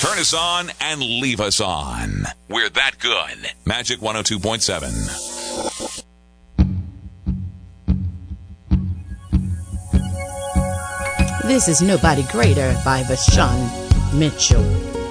Turn us on and leave us on. We're that good. Magic 102.7. This is Nobody Greater by Vashawn Mitchell.